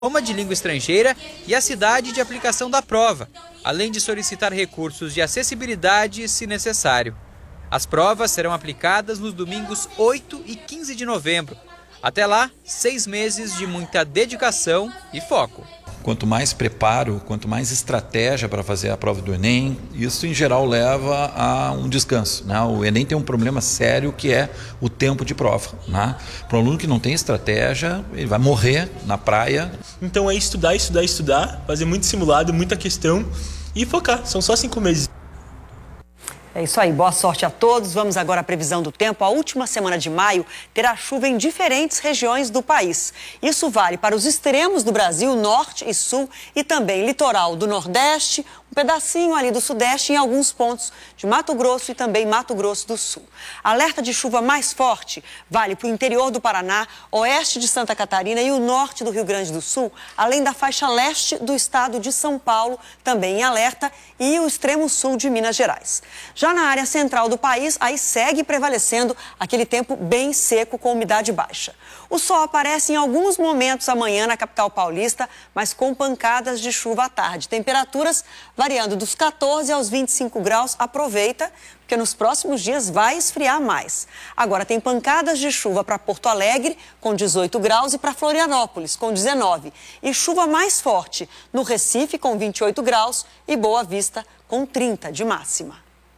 idioma de língua estrangeira e a cidade de aplicação da prova, além de solicitar recursos de acessibilidade se necessário. As provas serão aplicadas nos domingos 8 e 15 de novembro. Até lá, 6 meses de muita dedicação e foco. Quanto mais preparo, quanto mais estratégia para fazer a prova do Enem, isso em geral leva a um descanso, né? O Enem tem um problema sério que é o tempo de prova, né? Para um aluno que não tem estratégia, ele vai morrer na praia. Então é estudar, fazer muito simulado, muita questão e focar. São só 5 meses. É isso aí, boa sorte a todos. Vamos agora à previsão do tempo. A última semana de maio terá chuva em diferentes regiões do país. Isso vale para os extremos do Brasil, norte e sul, e também litoral do Nordeste, um pedacinho ali do Sudeste e em alguns pontos de Mato Grosso e também Mato Grosso do Sul. Alerta de chuva mais forte vale para o interior do Paraná, oeste de Santa Catarina e o norte do Rio Grande do Sul, além da faixa leste do estado de São Paulo, também em alerta, e o extremo sul de Minas Gerais. Já na área central do país, aí segue prevalecendo aquele tempo bem seco com umidade baixa. O sol aparece em alguns momentos amanhã na capital paulista, mas com pancadas de chuva à tarde. Temperaturas variando dos 14 aos 25 graus. Aproveita, porque nos próximos dias vai esfriar mais. Agora tem pancadas de chuva para Porto Alegre, com 18 graus, e para Florianópolis, com 19. E chuva mais forte no Recife, com 28 graus, e Boa Vista, com 30 de máxima.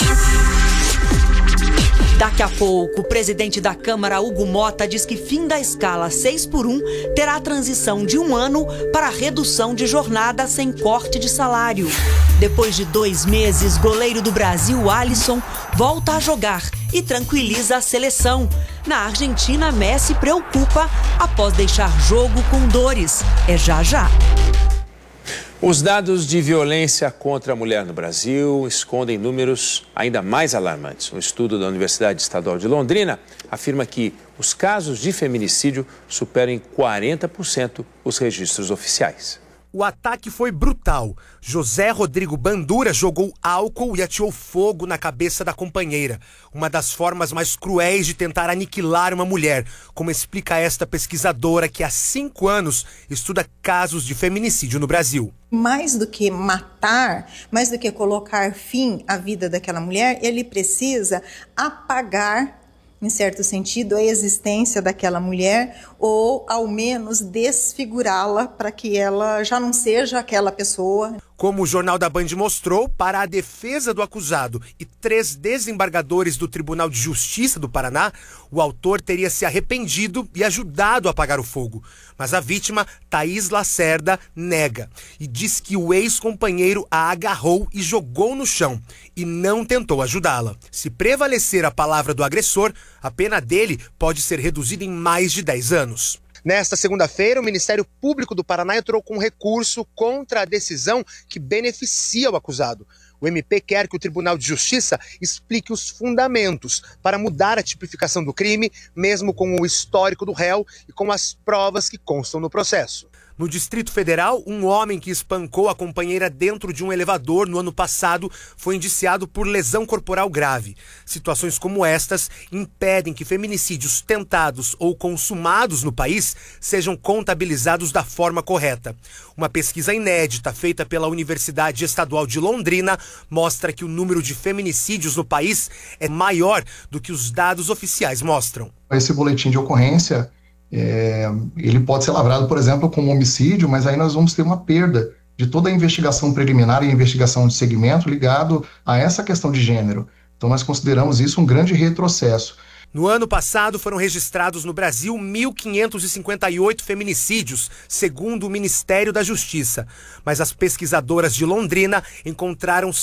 Daqui a pouco, o presidente da Câmara, Hugo Mota, diz que fim da escala 6x1 terá a transição de 1 ano para a redução de jornada sem corte de salário. Depois de 2 meses, goleiro do Brasil, Alisson, volta a jogar e tranquiliza a seleção. Na Argentina, Messi preocupa após deixar jogo com dores. É já já. Os dados de violência contra a mulher no Brasil escondem números ainda mais alarmantes. Um estudo da Universidade Estadual de Londrina afirma que os casos de feminicídio superam em 40% os registros oficiais. O ataque foi brutal. José Rodrigo Bandura jogou álcool e ateou fogo na cabeça da companheira. Uma das formas mais cruéis de tentar aniquilar uma mulher, como explica esta pesquisadora que há 5 anos estuda casos de feminicídio no Brasil. Mais do que matar, mais do que colocar fim à vida daquela mulher, ele precisa apagar, em certo sentido, a existência daquela mulher, ou ao menos desfigurá-la para que ela já não seja aquela pessoa. Como o Jornal da Band mostrou, para a defesa do acusado e 3 desembargadores do Tribunal de Justiça do Paraná, o autor teria se arrependido e ajudado a apagar o fogo. Mas a vítima, Thaís Lacerda, nega e diz que o ex-companheiro a agarrou e jogou no chão e não tentou ajudá-la. Se prevalecer a palavra do agressor, a pena dele pode ser reduzida em mais de 10 anos. Nesta segunda-feira, o Ministério Público do Paraná entrou com um recurso contra a decisão que beneficia o acusado. O MP quer que o Tribunal de Justiça explique os fundamentos para mudar a tipificação do crime, mesmo com o histórico do réu e com as provas que constam no processo. No Distrito Federal, um homem que espancou a companheira dentro de um elevador no ano passado foi indiciado por lesão corporal grave. Situações como estas impedem que feminicídios tentados ou consumados no país sejam contabilizados da forma correta. Uma pesquisa inédita feita pela Universidade Estadual de Londrina mostra que o número de feminicídios no país é maior do que os dados oficiais mostram. Esse boletim de ocorrência ele pode ser lavrado, por exemplo, como homicídio, mas aí nós vamos ter uma perda de toda a investigação preliminar e investigação de segmento ligado a essa questão de gênero. Então nós consideramos isso um grande retrocesso. No ano passado foram registrados no Brasil 1.558 feminicídios, segundo o Ministério da Justiça. Mas as pesquisadoras de Londrina encontraram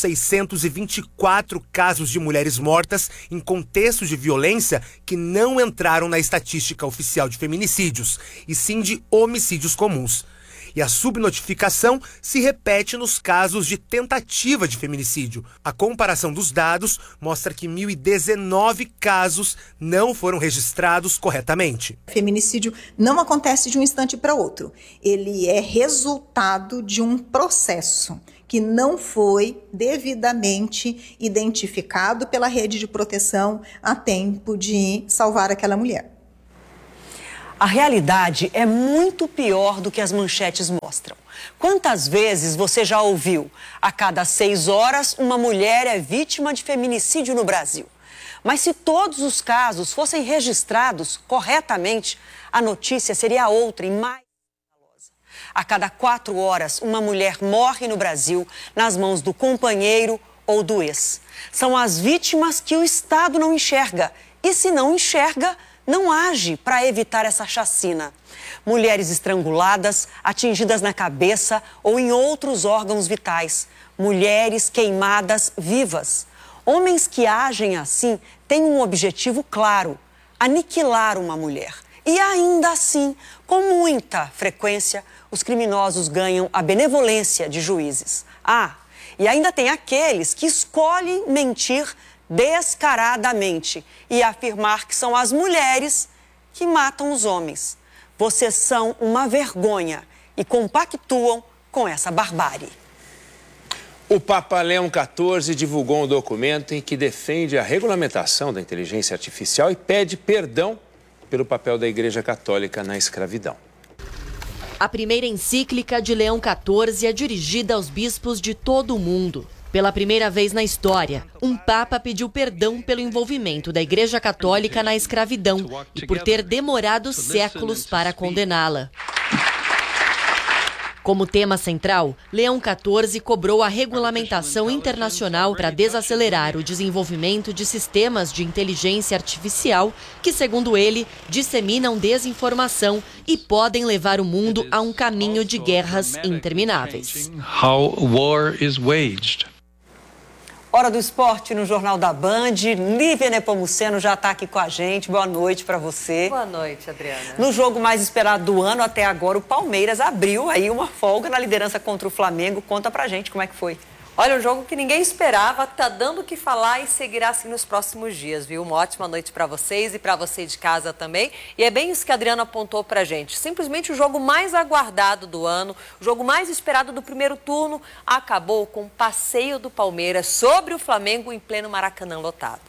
624 casos de mulheres mortas em contextos de violência que não entraram na estatística oficial de feminicídios, e sim de homicídios comuns. E a subnotificação se repete nos casos de tentativa de feminicídio. A comparação dos dados mostra que 1.019 casos não foram registrados corretamente. O feminicídio não acontece de um instante para outro. Ele é resultado de um processo que não foi devidamente identificado pela rede de proteção a tempo de salvar aquela mulher. A realidade é muito pior do que as manchetes mostram. Quantas vezes você já ouviu? A cada 6 horas, uma mulher é vítima de feminicídio no Brasil. Mas se todos os casos fossem registrados corretamente, a notícia seria outra e mais escandalosa. A cada 4 horas, uma mulher morre no Brasil nas mãos do companheiro ou do ex. São as vítimas que o Estado não enxerga. E se não enxerga, não age para evitar essa chacina. Mulheres estranguladas, atingidas na cabeça ou em outros órgãos vitais. Mulheres queimadas vivas. Homens que agem assim têm um objetivo claro: aniquilar uma mulher. E ainda assim, com muita frequência, os criminosos ganham a benevolência de juízes. E ainda tem aqueles que escolhem mentir descaradamente e afirmar que são as mulheres que matam os homens. Vocês são uma vergonha e compactuam com essa barbárie. O Papa Leão XIV divulgou um documento em que defende a regulamentação da inteligência artificial e pede perdão pelo papel da Igreja Católica na escravidão. A primeira encíclica de Leão XIV é dirigida aos bispos de todo o mundo. Pela primeira vez na história, um papa pediu perdão pelo envolvimento da Igreja Católica na escravidão e por ter demorado séculos para condená-la. Como tema central, Leão XIV cobrou a regulamentação internacional para desacelerar o desenvolvimento de sistemas de inteligência artificial que, segundo ele, disseminam desinformação e podem levar o mundo a um caminho de guerras intermináveis. How war is waged. Hora do esporte no Jornal da Band. Lívia Nepomuceno já está aqui com a gente. Boa noite para você. Boa noite, Adriana. No jogo mais esperado do ano até agora, o Palmeiras abriu aí uma folga na liderança contra o Flamengo. Conta pra gente como é que foi. Olha, um jogo que ninguém esperava, tá dando o que falar e seguirá assim nos próximos dias, viu? Uma ótima noite para vocês e para você de casa também. E é bem isso que a Adriana apontou pra gente. Simplesmente o jogo mais aguardado do ano, o jogo mais esperado do primeiro turno, acabou com o passeio do Palmeiras sobre o Flamengo em pleno Maracanã lotado.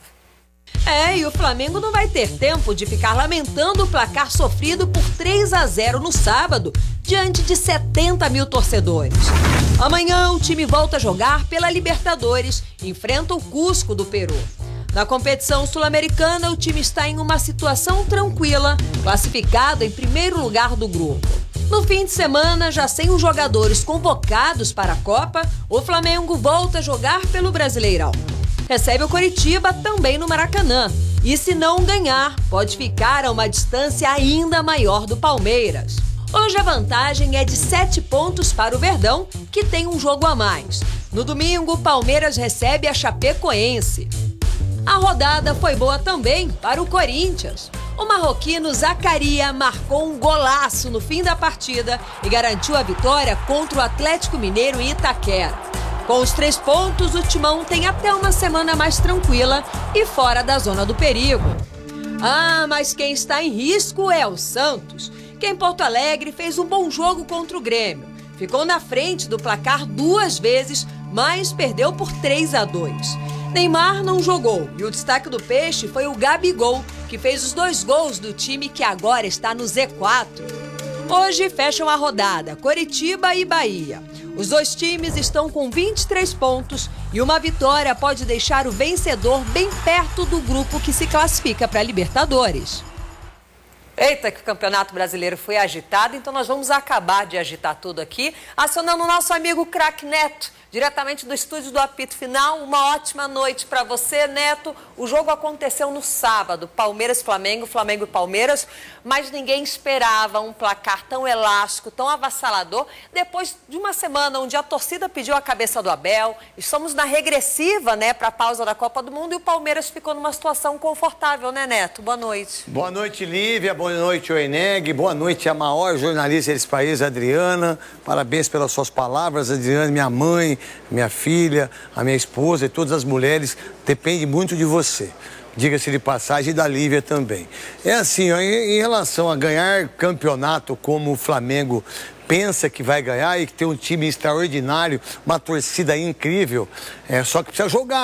E o Flamengo não vai ter tempo de ficar lamentando o placar sofrido por 3-0 no sábado, diante de 70 mil torcedores. Amanhã o time volta a jogar pela Libertadores e enfrenta o Cusco do Peru. Na competição sul-americana, o time está em uma situação tranquila, classificado em primeiro lugar do grupo. No fim de semana, já sem os jogadores convocados para a Copa, o Flamengo volta a jogar pelo Brasileirão. Recebe o Coritiba também no Maracanã. E se não ganhar, pode ficar a uma distância ainda maior do Palmeiras. Hoje a vantagem é de 7 pontos para o Verdão, que tem um jogo a mais. No domingo, o Palmeiras recebe a Chapecoense. A rodada foi boa também para o Corinthians. O marroquino Zaccaria marcou um golaço no fim da partida e garantiu a vitória contra o Atlético Mineiro em Itaquera. Com os 3 pontos, o Timão tem até uma semana mais tranquila e fora da zona do perigo. Mas quem está em risco é o Santos, que em Porto Alegre fez um bom jogo contra o Grêmio. Ficou na frente do placar 2 vezes, mas perdeu por 3-2. Neymar não jogou e o destaque do Peixe foi o Gabigol, que fez os 2 gols do time que agora está no Z4. Hoje fecham a rodada Coritiba e Bahia. Os 2 times estão com 23 pontos e uma vitória pode deixar o vencedor bem perto do grupo que se classifica para a Libertadores. Eita, que o Campeonato Brasileiro foi agitado, então nós vamos acabar de agitar tudo aqui, acionando o nosso amigo Craque Neto, diretamente do estúdio do Apito Final. Uma ótima noite para você, Neto. O jogo aconteceu no sábado, Palmeiras-Flamengo, Flamengo e Palmeiras, mas ninguém esperava um placar tão elástico, tão avassalador, depois de uma semana onde a torcida pediu a cabeça do Abel, estamos na regressiva, né, para a pausa da Copa do Mundo, e o Palmeiras ficou numa situação confortável, né, Neto? Boa noite. Boa noite, Lívia. Boa noite, Oeneg. Boa noite, a maior jornalista desse país, Adriana. Parabéns pelas suas palavras, Adriana, minha mãe, minha filha, a minha esposa e todas as mulheres, depende muito de você. Diga-se de passagem, e da Lívia também. É assim, ó, em relação a ganhar campeonato como o Flamengo pensa que vai ganhar e que tem um time extraordinário, uma torcida incrível, só que precisa jogar.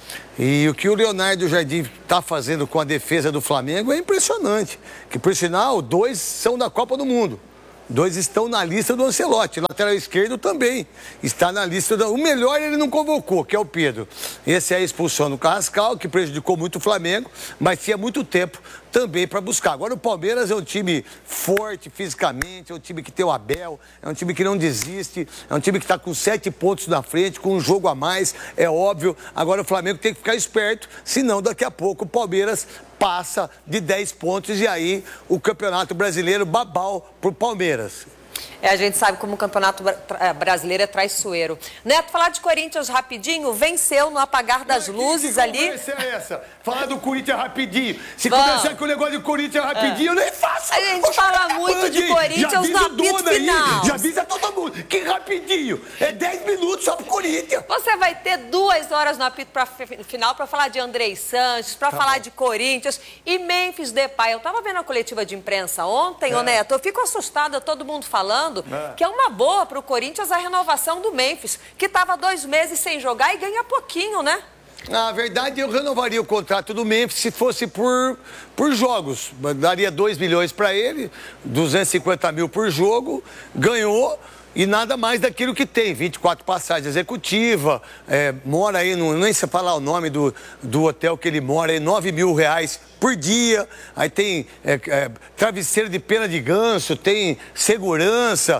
E o que o Leonardo Jardim está fazendo com a defesa do Flamengo é impressionante. Que, por sinal, 2 são da Copa do Mundo. 2 estão na lista do Ancelotti. Lateral esquerdo também está na lista. O melhor ele não convocou, que é o Pedro. Esse é a expulsão do Carrascal, que prejudicou muito o Flamengo, mas tinha muito tempo também para buscar. Agora o Palmeiras é um time forte fisicamente, é um time que tem o Abel, é um time que não desiste, é um time que está com 7 pontos na frente, com um jogo a mais, é óbvio. Agora o Flamengo tem que ficar esperto, senão daqui a pouco o Palmeiras passa de 10 pontos e aí o Campeonato Brasileiro babau pro Palmeiras. A gente sabe como o Campeonato Brasileiro é traiçoeiro. Neto, falar de Corinthians rapidinho, venceu no apagar das luzes ali. Que conversa é essa? Falar do Corinthians rapidinho. Se começar com o negócio do Corinthians rapidinho, eu nem faço. A gente fala muito de Corinthians no apito final. Já avisa todo mundo. Que rapidinho. É 10 minutos só pro Corinthians. Você vai ter 2 horas no apito final para falar de Andrei Sanches, para falar de Corinthians e Memphis Depay. Eu tava vendo a coletiva de imprensa ontem, ô Neto, eu fico assustada, todo mundo falando que é uma boa para o Corinthians a renovação do Memphis, que estava 2 meses sem jogar e ganha pouquinho, né? Na verdade, eu renovaria o contrato do Memphis se fosse por jogos. Daria 2 milhões para ele, 250 mil por jogo, ganhou. E nada mais daquilo que tem, 24 passagens executiva, mora aí, nem sei falar o nome do hotel que ele mora, aí, R$9 mil por dia, aí tem travesseiro de pena de ganso, tem segurança,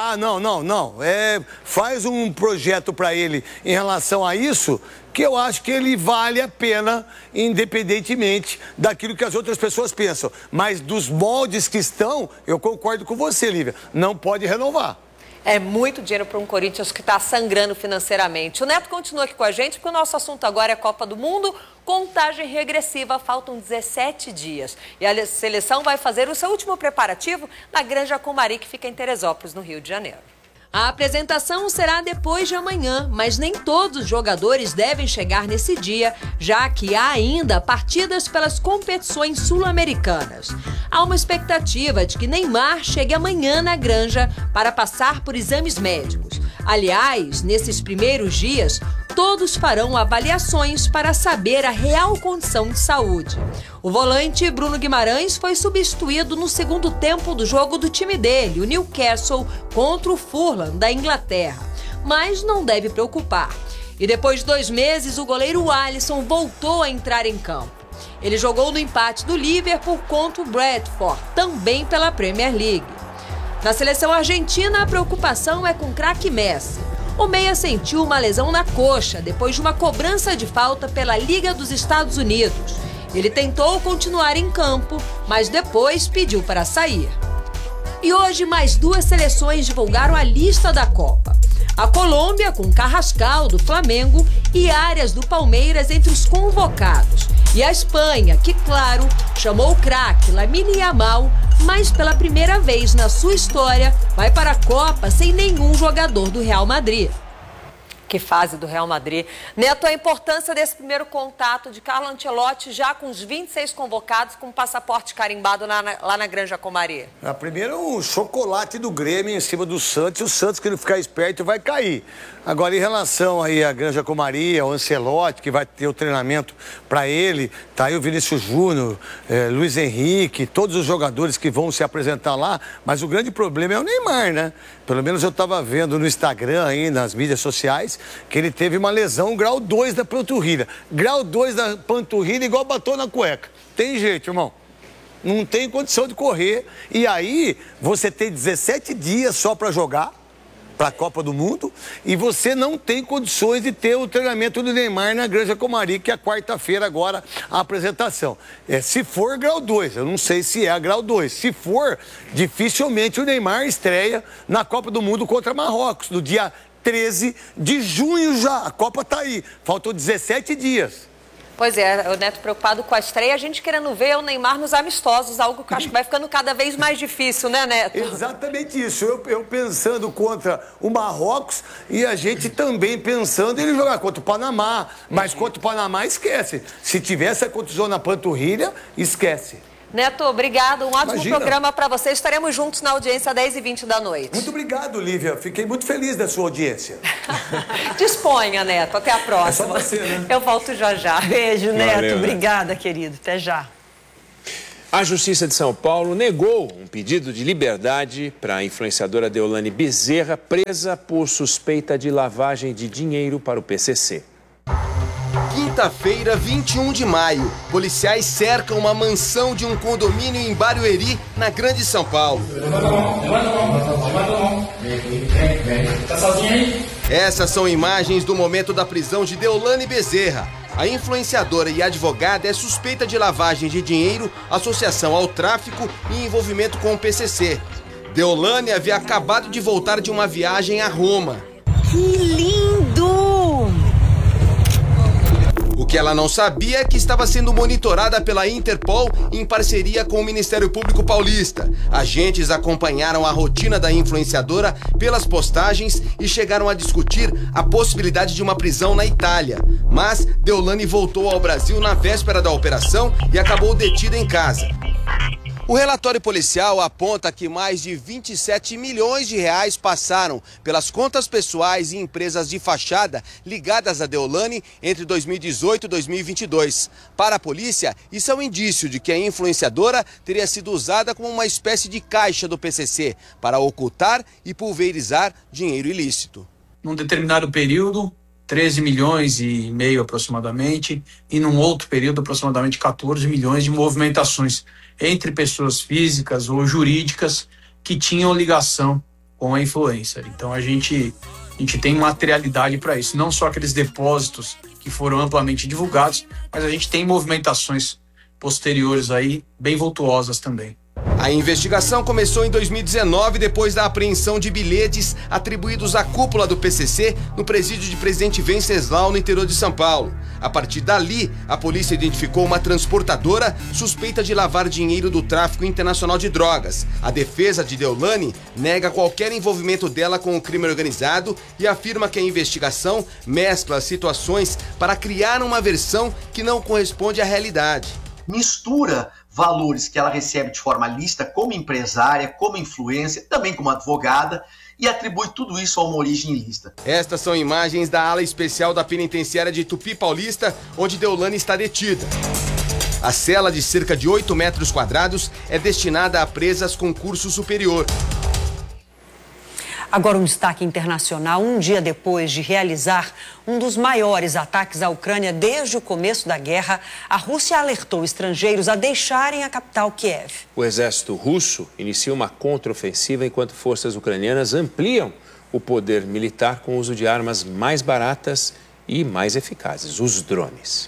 não, faz um projeto para ele em relação a isso, que eu acho que ele vale a pena, independentemente daquilo que as outras pessoas pensam. Mas dos moldes que estão, eu concordo com você, Lívia, não pode renovar. É muito dinheiro para um Corinthians que está sangrando financeiramente. O Neto continua aqui com a gente, porque o nosso assunto agora é Copa do Mundo, contagem regressiva, faltam 17 dias. E a seleção vai fazer o seu último preparativo na Granja Comari, que fica em Teresópolis, no Rio de Janeiro. A apresentação será depois de amanhã, mas nem todos os jogadores devem chegar nesse dia, já que há ainda partidas pelas competições sul-americanas. Há uma expectativa de que Neymar chegue amanhã na Granja para passar por exames médicos. Aliás, nesses primeiros dias, todos farão avaliações para saber a real condição de saúde. O volante Bruno Guimarães foi substituído no segundo tempo do jogo do time dele, o Newcastle, contra o Fulham, da Inglaterra. Mas não deve preocupar. E depois de 2 meses, o goleiro Alisson voltou a entrar em campo. Ele jogou no empate do Liverpool contra o Bradford, também pela Premier League. Na seleção argentina, a preocupação é com o craque Messi. O meia sentiu uma lesão na coxa depois de uma cobrança de falta pela Liga dos Estados Unidos. Ele tentou continuar em campo, mas depois pediu para sair. E hoje mais 2 seleções divulgaram a lista da Copa. A Colômbia, com Carrascal, do Flamengo, e Arias, do Palmeiras, entre os convocados. E a Espanha, que, claro, chamou o craque Lamine Yamal, mas pela primeira vez na sua história vai para a Copa sem nenhum jogador do Real Madrid. Que fase do Real Madrid. Neto, a importância desse primeiro contato de Carlo Ancelotti já com os 26 convocados com passaporte carimbado lá na Granja Comari. Primeiro o chocolate do Grêmio em cima do Santos. O Santos, que não ficar esperto, vai cair. Agora, em relação aí à Granja Comari, ao Ancelotti, que vai ter o treinamento para ele, tá aí o Vinícius Júnior, Luiz Henrique, todos os jogadores que vão se apresentar lá, mas o grande problema é o Neymar, né? Pelo menos eu estava vendo no Instagram aí, nas mídias sociais, que ele teve uma lesão grau 2 da panturrilha. Grau 2 da panturrilha igual batom na cueca. Tem jeito, irmão. Não tem condição de correr. E aí, você tem 17 dias só para jogar, para a Copa do Mundo, e você não tem condições de ter o treinamento do Neymar na Granja Comari, que é quarta-feira agora a apresentação. Se for grau 2, eu não sei se é a grau 2. Se for, dificilmente o Neymar estreia na Copa do Mundo contra Marrocos, no dia 13 de junho já. A Copa está aí, faltam 17 dias. Pois é, o Neto preocupado com a estreia, a gente querendo ver o Neymar nos amistosos, algo que eu acho que vai ficando cada vez mais difícil, né, Neto? Exatamente isso, eu pensando contra o Marrocos e a gente também pensando em ele jogar contra o Panamá, mas contra o Panamá esquece, se tiver essa contusão na panturrilha, esquece. Neto, obrigado. Um ótimo Imagina. programa para você. Estaremos juntos na audiência às 10h20 da noite. Muito obrigado, Lívia. Fiquei muito feliz da sua audiência. Disponha, Neto. Até a próxima. É só você, né? Eu volto já. Beijo, Neto. Valeu, Obrigada, querido. Até já. A Justiça de São Paulo negou um pedido de liberdade para a influenciadora Deolane Bezerra, presa por suspeita de lavagem de dinheiro para o PCC. Quinta-feira, 21 de maio, policiais cercam uma mansão de um condomínio em Barueri, na Grande São Paulo. Tá sozinho aí? Essas são imagens do momento da prisão de Deolane Bezerra. A influenciadora e advogada é suspeita de lavagem de dinheiro, associação ao tráfico e envolvimento com o PCC. Deolane havia acabado de voltar de uma viagem a Roma. Que lindo! O que ela não sabia é que estava sendo monitorada pela Interpol em parceria com o Ministério Público Paulista. Agentes acompanharam a rotina da influenciadora pelas postagens e chegaram a discutir a possibilidade de uma prisão na Itália. Mas Deolane voltou ao Brasil na véspera da operação e acabou detida em casa. O relatório policial aponta que mais de 27 milhões de reais passaram pelas contas pessoais e empresas de fachada ligadas a Deolane entre 2018 e 2022. Para a polícia, isso é um indício de que a influenciadora teria sido usada como uma espécie de caixa do PCC para ocultar e pulverizar dinheiro ilícito. Num determinado período, 13 milhões e meio aproximadamente, e num outro período, aproximadamente 14 milhões de movimentações entre pessoas físicas ou jurídicas que tinham ligação com a influencer. Então a gente tem materialidade para isso, não só aqueles depósitos que foram amplamente divulgados, mas a gente tem movimentações posteriores aí bem vultuosas também. A investigação começou em 2019, depois da apreensão de bilhetes atribuídos à cúpula do PCC no presídio de Presidente Venceslau, no interior de São Paulo. A partir dali, a polícia identificou uma transportadora suspeita de lavar dinheiro do tráfico internacional de drogas. A defesa de Deolane nega qualquer envolvimento dela com o crime organizado e afirma que a investigação mescla situações para criar uma versão que não corresponde à realidade. Mistura valores que ela recebe de forma lícita como empresária, como influencer, também como advogada, e atribui tudo isso a uma origem ilícita. Estas são imagens da ala especial da penitenciária de Tupi Paulista, onde Deolane está detida. A cela de cerca de 8 metros quadrados é destinada a presas com curso superior. Agora um destaque internacional. Um dia depois de realizar um dos maiores ataques à Ucrânia desde o começo da guerra, a Rússia alertou estrangeiros a deixarem a capital Kiev. O exército russo inicia uma contraofensiva enquanto forças ucranianas ampliam o poder militar com o uso de armas mais baratas e mais eficazes, os drones.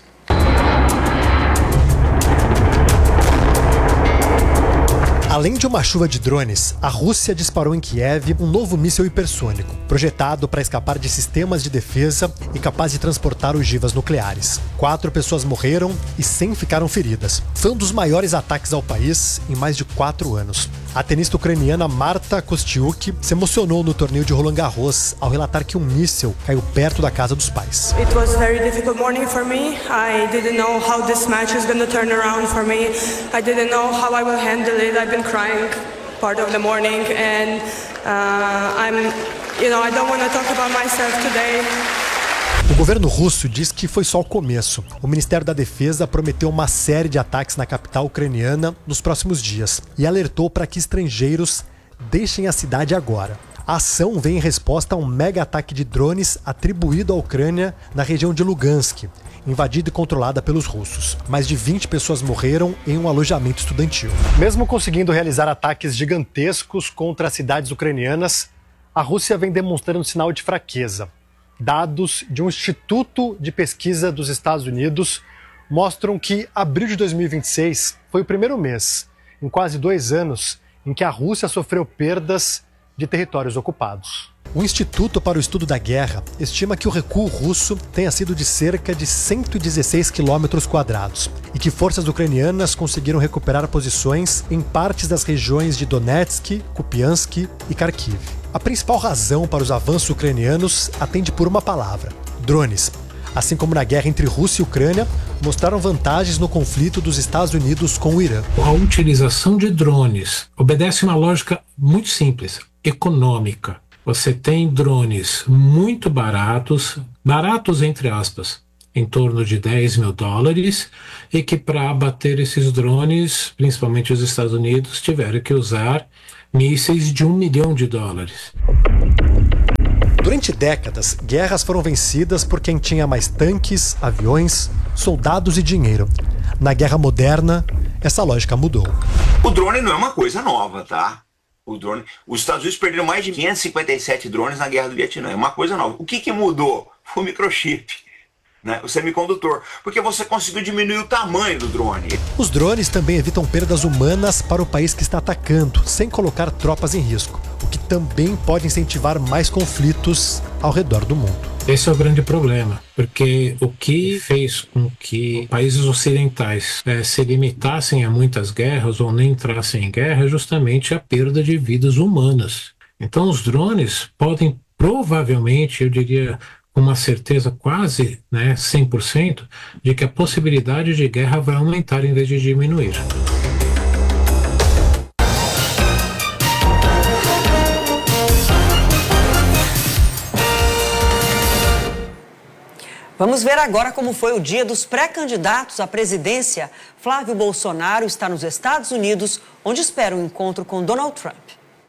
Além de uma chuva de drones, a Rússia disparou em Kiev um novo míssil hipersônico, projetado para escapar de sistemas de defesa e capaz de transportar ogivas nucleares. 4 pessoas morreram e 100 ficaram feridas. Foi um dos maiores ataques ao país em mais de 4 anos. A tenista ucraniana Marta Kostyuk se emocionou no torneio de Roland Garros ao relatar que um míssil caiu perto da casa dos pais. It was a very difficult morning for me. I didn't know how this match is going to turn around for me. I didn't know how I will handle it. I've been crying part of the morning and I don't want to talk about myself today. O governo russo diz que foi só o começo. O Ministério da Defesa prometeu uma série de ataques na capital ucraniana nos próximos dias e alertou para que estrangeiros deixem a cidade agora. A ação vem em resposta a um mega ataque de drones atribuído à Ucrânia na região de Lugansk, invadida e controlada pelos russos. Mais de 20 pessoas morreram em um alojamento estudantil. Mesmo conseguindo realizar ataques gigantescos contra as cidades ucranianas, a Rússia vem demonstrando sinal de fraqueza. Dados de um instituto de pesquisa dos Estados Unidos mostram que abril de 2026 foi o primeiro mês, em quase 2 anos, em que a Rússia sofreu perdas de territórios ocupados. O Instituto para o Estudo da Guerra estima que o recuo russo tenha sido de cerca de 116 quilômetros quadrados e que forças ucranianas conseguiram recuperar posições em partes das regiões de Donetsk, Kupiansk e Kharkiv. A principal razão para os avanços ucranianos atende por uma palavra: drones. assim como na guerra entre Rússia e Ucrânia, mostraram vantagens no conflito dos Estados Unidos com o Irã. A utilização de drones obedece uma lógica muito simples, econômica. Você tem drones muito baratos entre aspas, em torno de $10 mil, e que para abater esses drones, principalmente os Estados Unidos, tiveram que usar mísseis de $1 milhão. Durante décadas, guerras foram vencidas por quem tinha mais tanques, aviões, soldados e dinheiro. Na guerra moderna, essa lógica mudou. O drone não é uma coisa nova, tá? Os Estados Unidos perderam mais de 557 drones na guerra do Vietnã. É uma coisa nova. O que mudou? Foi o microchip, né? O semicondutor. Porque você conseguiu diminuir o tamanho do drone. Os drones também evitam perdas humanas para o país que está atacando, sem colocar tropas em risco, o que também pode incentivar mais conflitos ao redor do mundo. Esse é o grande problema, porque o que fez com que países ocidentais se limitassem a muitas guerras ou nem entrassem em guerra é justamente a perda de vidas humanas. Então os drones podem provavelmente, eu diria com uma certeza quase 100%, de que a possibilidade de guerra vai aumentar em vez de diminuir. Vamos ver agora como foi o dia dos pré-candidatos à presidência. Flávio Bolsonaro está nos Estados Unidos, onde espera um encontro com Donald Trump.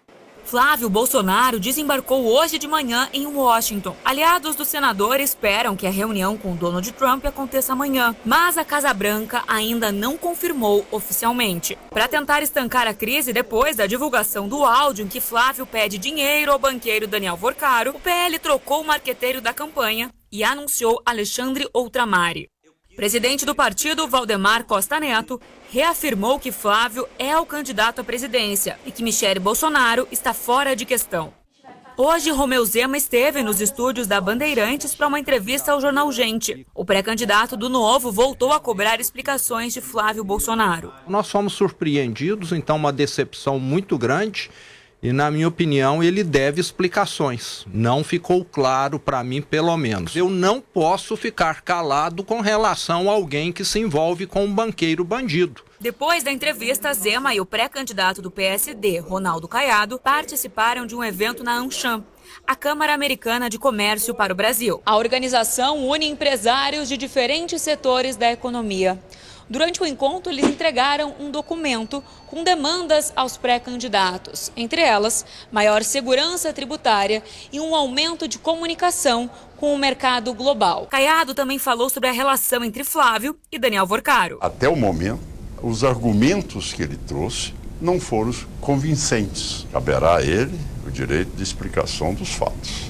Flávio Bolsonaro desembarcou hoje de manhã em Washington. Aliados do senador esperam que a reunião com Donald Trump aconteça amanhã, mas a Casa Branca ainda não confirmou oficialmente. Para tentar estancar a crise depois da divulgação do áudio em que Flávio pede dinheiro ao banqueiro Daniel Vorcaro, o PL trocou o marqueteiro da campanha e anunciou Alexandre Outramari. Presidente do partido, Valdemar Costa Neto, reafirmou que Flávio é o candidato à presidência e que Michele Bolsonaro está fora de questão. Hoje, Romeu Zema esteve nos estúdios da Bandeirantes para uma entrevista ao jornal Gente. O pré-candidato do Novo voltou a cobrar explicações de Flávio Bolsonaro. Nós fomos surpreendidos, então uma decepção muito grande. E, na minha opinião, ele deve explicações. Não ficou claro para mim, pelo menos. Eu não posso ficar calado com relação a alguém que se envolve com um banqueiro bandido. Depois da entrevista, Zema e o pré-candidato do PSD, Ronaldo Caiado, participaram de um evento na AmCham, a Câmara Americana de Comércio para o Brasil. A organização une empresários de diferentes setores da economia. Durante o encontro, eles entregaram um documento com demandas aos pré-candidatos, entre elas, maior segurança tributária e um aumento de comunicação com o mercado global. Caiado também falou sobre a relação entre Flávio e Daniel Vorcaro. Até o momento, os argumentos que ele trouxe não foram convincentes. Caberá a ele o direito de explicação dos fatos.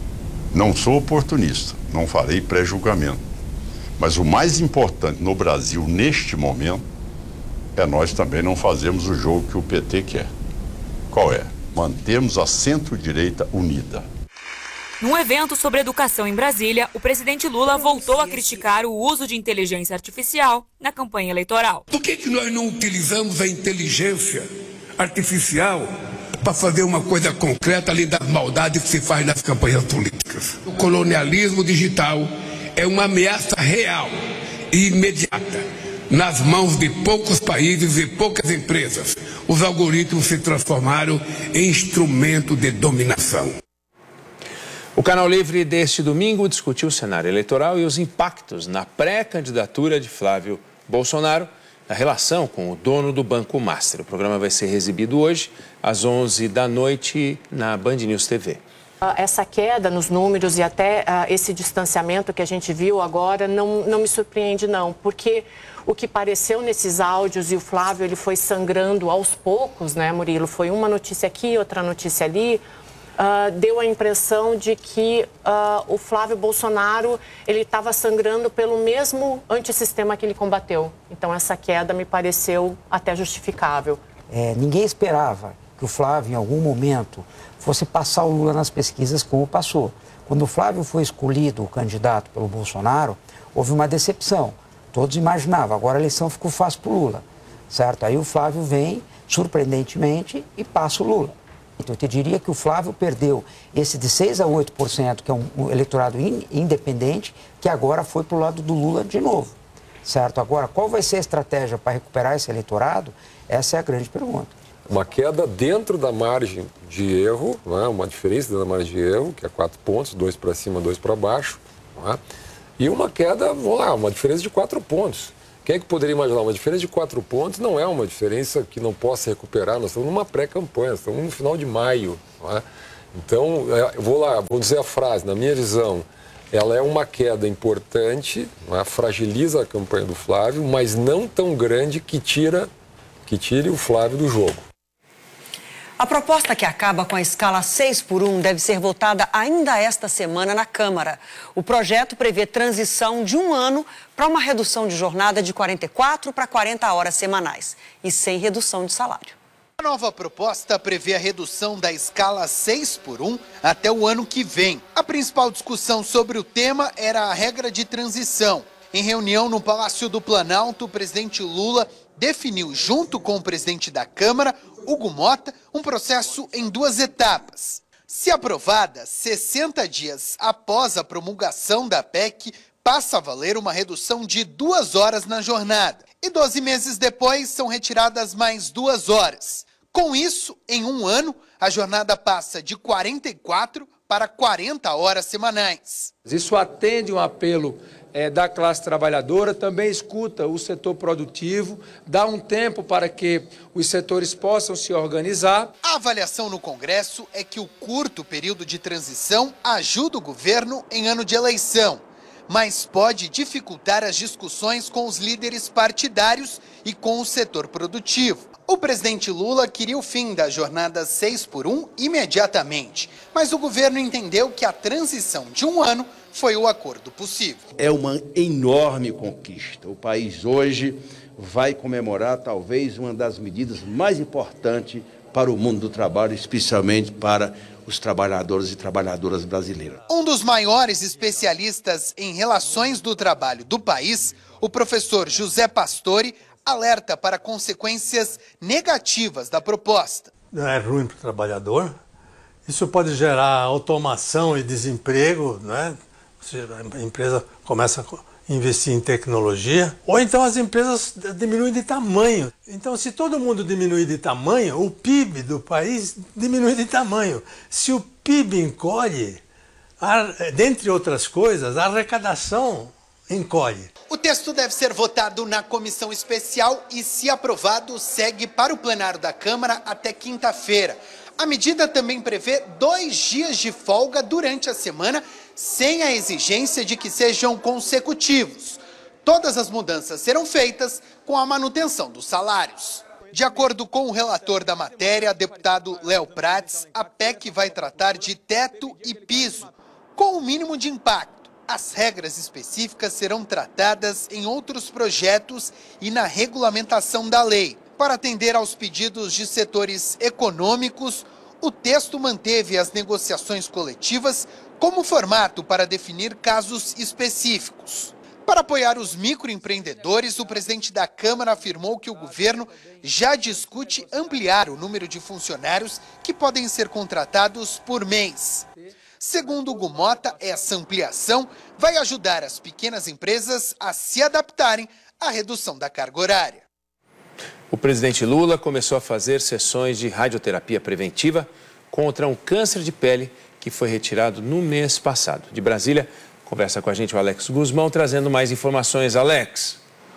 Não sou oportunista, não farei pré-julgamento. Mas o mais importante no Brasil, neste momento, é nós também não fazermos o jogo que o PT quer. Qual é? Mantermos a centro-direita unida. Num evento sobre educação em Brasília, o presidente Lula voltou a criticar o uso de inteligência artificial na campanha eleitoral. Por que nós não utilizamos a inteligência artificial para fazer uma coisa concreta além das maldades que se faz nas campanhas políticas? O colonialismo digital é uma ameaça real e imediata nas mãos de poucos países e poucas empresas. Os algoritmos se transformaram em instrumento de dominação. O Canal Livre deste domingo discutiu o cenário eleitoral e os impactos na pré-candidatura de Flávio Bolsonaro na relação com o dono do Banco Master. O programa vai ser exibido hoje às 11 da noite na Band News TV. Essa queda nos números e até esse distanciamento que a gente viu agora não me surpreende não, porque o que pareceu nesses áudios e o Flávio ele foi sangrando aos poucos, né, Murilo? Foi uma notícia aqui, outra notícia ali, deu a impressão de que o Flávio Bolsonaro ele estava sangrando pelo mesmo antissistema que ele combateu. Então essa queda me pareceu até justificável. Ninguém esperava que o Flávio, em algum momento, fosse passar o Lula nas pesquisas como passou. Quando o Flávio foi escolhido o candidato pelo Bolsonaro, houve uma decepção. Todos imaginavam, agora a eleição ficou fácil para o Lula, certo? Aí o Flávio vem, surpreendentemente, e passa o Lula. Então, eu te diria que o Flávio perdeu esse de 6% a 8%, que é um eleitorado independente, que agora foi para o lado do Lula de novo, certo? Agora, qual vai ser a estratégia para recuperar esse eleitorado? Essa é a grande pergunta. Uma queda dentro da margem de erro, não é? Uma diferença dentro da margem de erro, que é 4 pontos, 2 para cima, 2 para baixo, não é? E uma queda, vamos lá, uma diferença de 4 pontos. Quem é que poderia imaginar? Uma diferença de 4 pontos não é uma diferença que não possa recuperar. Nós estamos numa pré-campanha, estamos no final de maio. Não é? Então, vou dizer a frase, na minha visão, ela é uma queda importante, não é? Fragiliza a campanha do Flávio, mas não tão grande que tire o Flávio do jogo. A proposta que acaba com a escala 6x1 deve ser votada ainda esta semana na Câmara. O projeto prevê transição de 1 ano para uma redução de jornada de 44 para 40 horas semanais e sem redução de salário. A nova proposta prevê a redução da escala 6x1 até o ano que vem. A principal discussão sobre o tema era a regra de transição. Em reunião no Palácio do Planalto, o presidente Lula definiu, junto com o presidente da Câmara, Hugo Mota, um processo em 2 etapas. Se aprovada, 60 dias após a promulgação da PEC, passa a valer uma redução de 2 horas na jornada. E 12 meses depois, são retiradas mais 2 horas. Com isso, em 1 ano, a jornada passa de 44 para 40 horas semanais. Isso atende um apelo da classe trabalhadora, também escuta o setor produtivo, dá um tempo para que os setores possam se organizar. A avaliação no Congresso é que o curto período de transição ajuda o governo em ano de eleição, mas pode dificultar as discussões com os líderes partidários e com o setor produtivo. O presidente Lula queria o fim da jornada 6x1 imediatamente, mas o governo entendeu que a transição de 1 ano foi o acordo possível. É uma enorme conquista. O país hoje vai comemorar talvez uma das medidas mais importantes para o mundo do trabalho, especialmente para os trabalhadores e trabalhadoras brasileiras. Um dos maiores especialistas em relações do trabalho do país, o professor José Pastore, alerta para consequências negativas da proposta. Não é ruim para o trabalhador. Isso pode gerar automação e desemprego, né? A empresa começa a investir em tecnologia, ou então as empresas diminuem de tamanho. Então, se todo mundo diminuir de tamanho, o PIB do país diminui de tamanho. Se o PIB encolhe, dentre outras coisas, a arrecadação encolhe. O texto deve ser votado na comissão especial e, se aprovado, segue para o plenário da Câmara até quinta-feira. A medida também prevê 2 dias de folga durante a semana, sem a exigência de que sejam consecutivos. Todas as mudanças serão feitas com a manutenção dos salários. De acordo com o relator da matéria, deputado Léo Prates, a PEC vai tratar de teto e piso, com o mínimo de impacto. As regras específicas serão tratadas em outros projetos e na regulamentação da lei. Para atender aos pedidos de setores econômicos, o texto manteve as negociações coletivas como formato para definir casos específicos. Para apoiar os microempreendedores, o presidente da Câmara afirmou que o governo já discute ampliar o número de funcionários que podem ser contratados por mês. Segundo Hugo Mota, essa ampliação vai ajudar as pequenas empresas a se adaptarem à redução da carga horária. O presidente Lula começou a fazer sessões de radioterapia preventiva contra um câncer de pele que foi retirado no mês passado. De Brasília, conversa com a gente o Alex Guzmão, trazendo mais informações. Alex.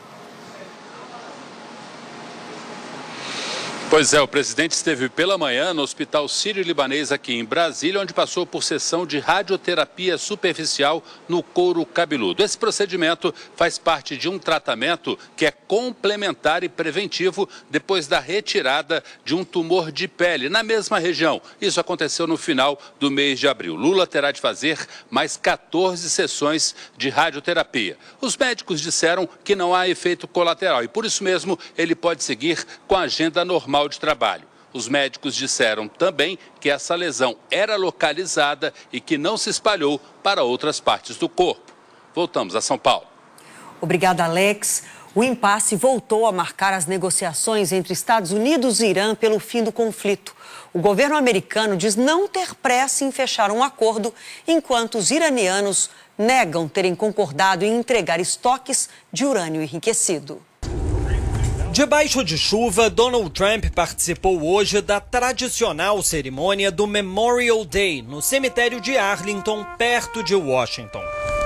Pois é, o presidente esteve pela manhã no Hospital Sírio-Libanês aqui em Brasília, onde passou por sessão de radioterapia superficial no couro cabeludo. Esse procedimento faz parte de um tratamento que é complementar e preventivo depois da retirada de um tumor de pele na mesma região. Isso aconteceu no final do mês de abril. Lula terá de fazer mais 14 sessões de radioterapia. Os médicos disseram que não há efeito colateral e, por isso mesmo, ele pode seguir com a agenda normal de trabalho. Os médicos disseram também que essa lesão era localizada e que não se espalhou para outras partes do corpo. Voltamos a São Paulo. Obrigada, Alex. O impasse voltou a marcar as negociações entre Estados Unidos e Irã pelo fim do conflito. O governo americano diz não ter pressa em fechar um acordo, enquanto os iranianos negam terem concordado em entregar estoques de urânio enriquecido. Debaixo de chuva, Donald Trump participou hoje da tradicional cerimônia do Memorial Day no cemitério de Arlington, perto de Washington.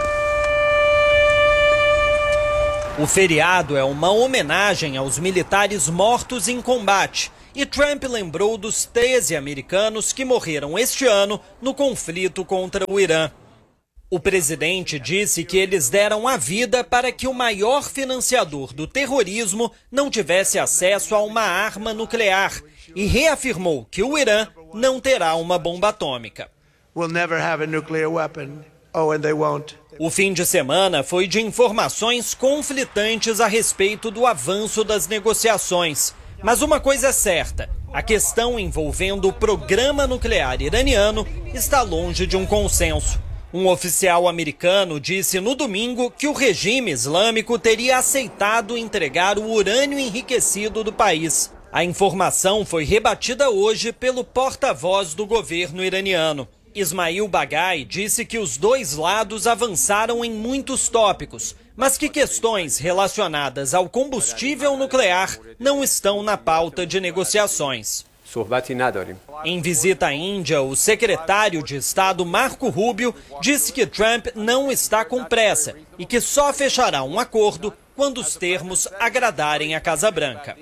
O feriado é uma homenagem aos militares mortos em combate e Trump lembrou dos 13 americanos que morreram este ano no conflito contra o Irã. O presidente disse que eles deram a vida para que o maior financiador do terrorismo não tivesse acesso a uma arma nuclear e reafirmou que o Irã não terá uma bomba atômica. We'll never have a nuclear weapon. Oh, and they won't. O fim de semana foi de informações conflitantes a respeito do avanço das negociações. Mas uma coisa é certa, a questão envolvendo o programa nuclear iraniano está longe de um consenso. Um oficial americano disse no domingo que o regime islâmico teria aceitado entregar o urânio enriquecido do país. A informação foi rebatida hoje pelo porta-voz do governo iraniano. Ismail Baghai disse que os dois lados avançaram em muitos tópicos, mas que questões relacionadas ao combustível nuclear não estão na pauta de negociações. Em visita à Índia, o secretário de Estado Marco Rubio disse que Trump não está com pressa e que só fechará um acordo quando os termos agradarem a Casa Branca.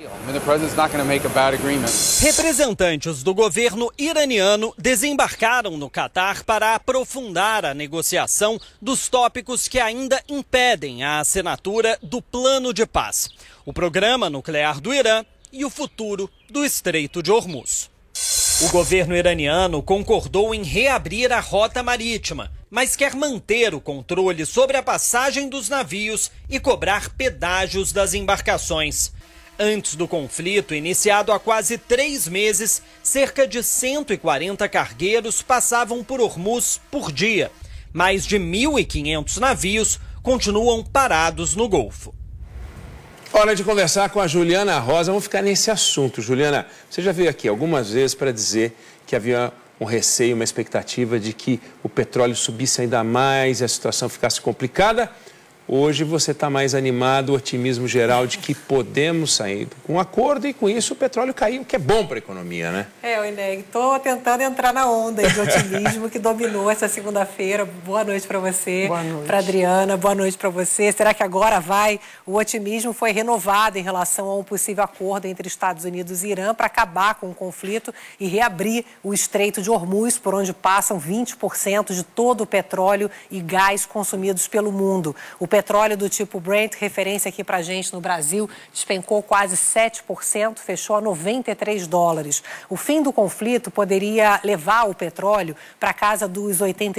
Representantes do governo iraniano desembarcaram no Catar para aprofundar a negociação dos tópicos que ainda impedem a assinatura do plano de paz: o programa nuclear do Irã e o futuro do Estreito de Hormuz. O governo iraniano concordou em reabrir a rota marítima, mas quer manter o controle sobre a passagem dos navios e cobrar pedágios das embarcações. Antes do conflito, iniciado há quase 3 meses, cerca de 140 cargueiros passavam por Hormuz por dia. Mais de 1.500 navios continuam parados no Golfo. Hora de conversar com a Juliana Rosa. Vamos ficar nesse assunto. Juliana, você já veio aqui algumas vezes para dizer que havia um receio, uma expectativa de que o petróleo subisse ainda mais e a situação ficasse complicada. Hoje você está mais animado, o otimismo geral de que podemos sair com um acordo e com isso o petróleo caiu, o que é bom para a economia, né? Oineg, estou tentando entrar na onda de otimismo que dominou essa segunda-feira. Boa noite para você, para Adriana, boa noite para você. Será que agora vai? O otimismo foi renovado em relação a um possível acordo entre Estados Unidos e Irã para acabar com o conflito e reabrir o Estreito de Hormuz, por onde passam 20% de todo o petróleo e gás consumidos pelo mundo. O petróleo do tipo Brent, referência aqui para a gente no Brasil, despencou quase 7%, fechou a $93. O fim do conflito poderia levar o petróleo para casa dos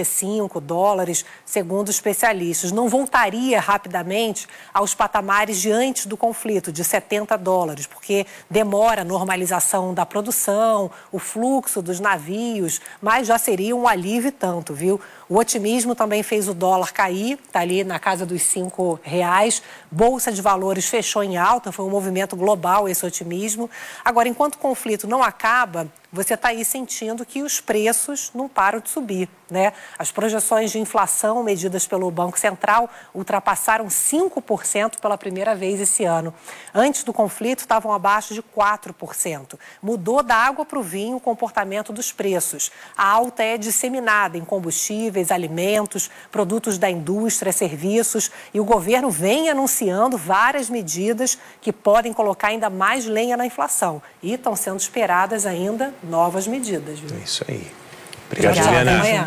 $85, segundo especialistas. Não voltaria rapidamente aos patamares de antes do conflito, de $70, porque demora a normalização da produção, o fluxo dos navios, mas já seria um alívio tanto, viu? O otimismo também fez o dólar cair, está ali na casa dos R$5. Bolsa de Valores fechou em alta, foi um movimento global esse otimismo. Agora, enquanto o conflito não acaba, você está aí sentindo que os preços não param de subir, né? As projeções de inflação medidas pelo Banco Central ultrapassaram 5% pela primeira vez esse ano. Antes do conflito, estavam abaixo de 4%. Mudou da água para o vinho o comportamento dos preços. A alta é disseminada em combustíveis, alimentos, produtos da indústria, serviços, e o governo vem anunciando várias medidas que podem colocar ainda mais lenha na inflação. E estão sendo esperadas ainda novas medidas. Viu? É isso aí. Obrigado, Juliana.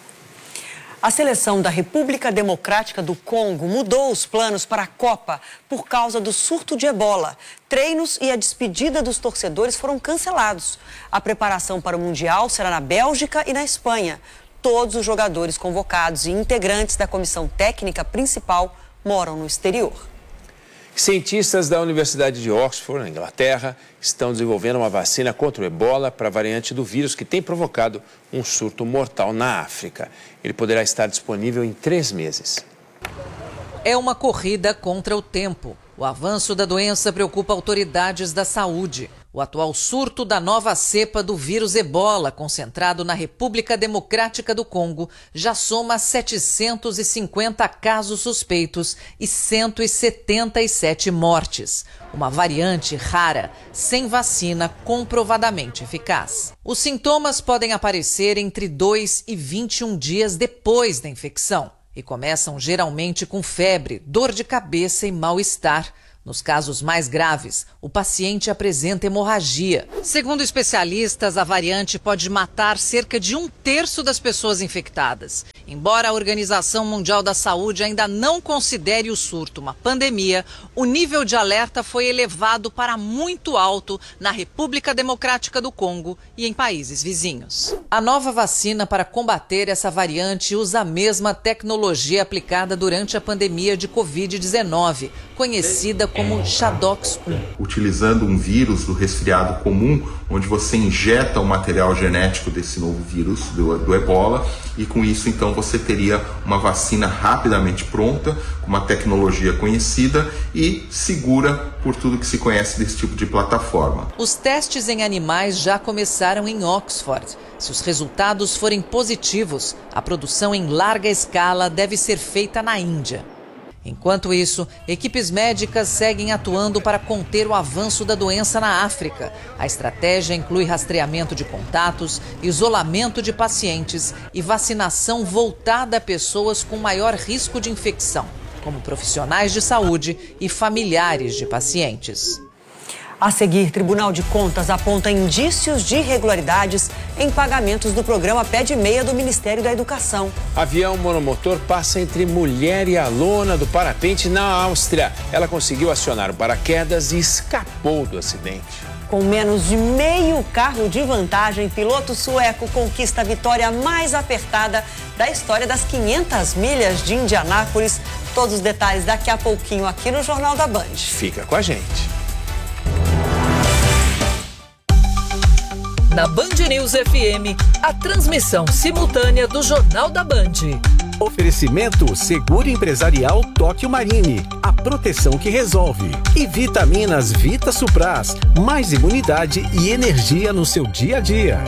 A seleção da República Democrática do Congo mudou os planos para a Copa por causa do surto de ebola. Treinos e a despedida dos torcedores foram cancelados. A preparação para o Mundial será na Bélgica e na Espanha. Todos os jogadores convocados e integrantes da comissão técnica principal moram no exterior. Cientistas da Universidade de Oxford, na Inglaterra, estão desenvolvendo uma vacina contra o ebola para a variante do vírus que tem provocado um surto mortal na África. Ele poderá estar disponível em 3 meses. É uma corrida contra o tempo. O avanço da doença preocupa autoridades da saúde. O atual surto da nova cepa do vírus Ebola, concentrado na República Democrática do Congo, já soma 750 casos suspeitos e 177 mortes. Uma variante rara, sem vacina comprovadamente eficaz. Os sintomas podem aparecer entre 2 e 21 dias depois da infecção e começam geralmente com febre, dor de cabeça e mal-estar. Nos casos mais graves, o paciente apresenta hemorragia. Segundo especialistas, a variante pode matar cerca de 1/3 das pessoas infectadas. Embora a Organização Mundial da Saúde ainda não considere o surto uma pandemia, o nível de alerta foi elevado para muito alto na República Democrática do Congo e em países vizinhos. A nova vacina para combater essa variante usa a mesma tecnologia aplicada durante a pandemia de Covid-19, conhecida como ChAdOx1. Utilizando um vírus do resfriado comum, onde você injeta o material genético desse novo vírus, do Ebola, e com isso então você teria uma vacina rapidamente pronta, com uma tecnologia conhecida e segura por tudo que se conhece desse tipo de plataforma. Os testes em animais já começaram em Oxford. Se os resultados forem positivos, a produção em larga escala deve ser feita na Índia. Enquanto isso, equipes médicas seguem atuando para conter o avanço da doença na África. A estratégia inclui rastreamento de contatos, isolamento de pacientes e vacinação voltada a pessoas com maior risco de infecção, como profissionais de saúde e familiares de pacientes. A seguir, Tribunal de Contas aponta indícios de irregularidades em pagamentos do programa Pé de Meia do Ministério da Educação. Avião monomotor passa entre mulher e aluna do parapente na Áustria. Ela conseguiu acionar o paraquedas e escapou do acidente. Com menos de meio carro de vantagem, piloto sueco conquista a vitória mais apertada da história das 500 milhas de Indianápolis. Todos os detalhes daqui a pouquinho aqui no Jornal da Band. Fica com a gente. Na Band News FM, a transmissão simultânea do Jornal da Band. Oferecimento Seguro Empresarial Tóquio Marine, a proteção que resolve. E vitaminas Vita Supras, mais imunidade e energia no seu dia a dia.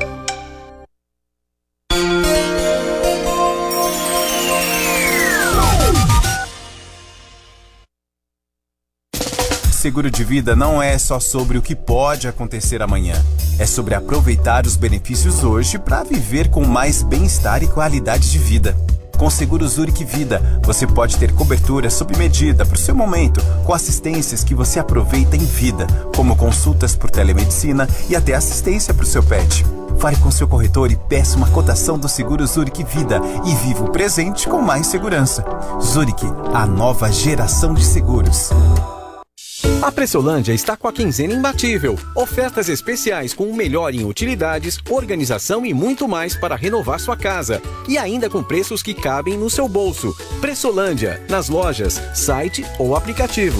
Seguro de vida não é só sobre o que pode acontecer amanhã. É sobre aproveitar os benefícios hoje para viver com mais bem-estar e qualidade de vida. Com o Seguro Zurich Vida, você pode ter cobertura sob medida para o seu momento, com assistências que você aproveita em vida, como consultas por telemedicina e até assistência para o seu pet. Fale com seu corretor e peça uma cotação do Seguro Zurich Vida e viva o presente com mais segurança. Zurich, a nova geração de seguros. A Pressolândia está com a quinzena imbatível. Ofertas especiais com o melhor em utilidades, organização e muito mais para renovar sua casa. E ainda com preços que cabem no seu bolso. Pressolândia, nas lojas, site ou aplicativo.